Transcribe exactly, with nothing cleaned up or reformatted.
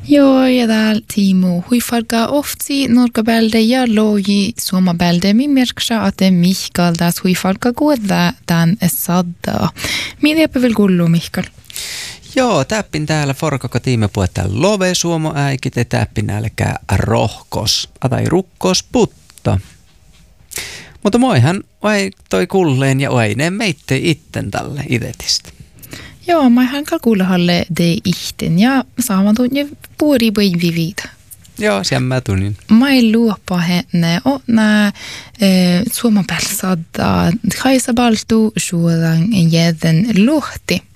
Joo, ja täällä Timo huifarka ofti norkabälde ja loji suomabälde min merksa että Mikael tässä huifarka kuulla tämän sadda. Mitäpä vielä kuuluu, Mikael? Joo, täppin täällä forkako tiime puhuttaa love suomo äikit ja täppin nälkää rohkos, tai rukkos putta. Mutta moihan vai toi kulleen ja oine meitte itten tälle idetistä. Joo, mä ihan kuulehalle de ihten ja saamaan tunne puori voi vivitä. Joo, sen mä tunnin. Mä ei luopa henne och nää suomapälsadda kaisabaltu suodan jäden luhti.